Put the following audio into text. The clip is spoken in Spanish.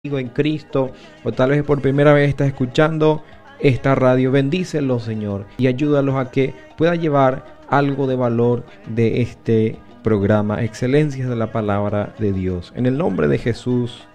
en Cristo, o tal vez por primera vez estás escuchando esta radio. Bendícelo, Señor, y ayúdalos a que pueda llevar algo de valor de este programa, Excelencias de la Palabra de Dios. En el nombre de Jesús.